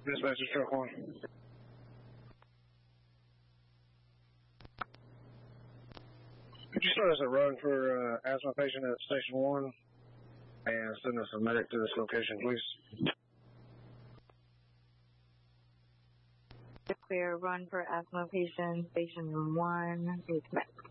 Dispatcher, truck 1. Could you start us a run for asthma patient at Station 1 and send us a medic to this location, please? Clear run for asthma patient, Station 1, please.